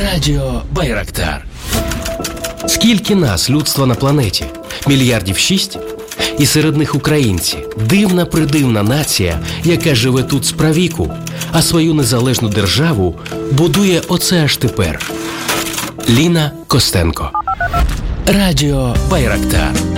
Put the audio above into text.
Радіо Байрактар. Скільки нас, людства на планеті? Мільярдів 6? І серед них українці. Дивна-придивна нація, яка живе тут справіку, а свою незалежну державу будує оце аж тепер. Ліна Костенко. Радіо Байрактар.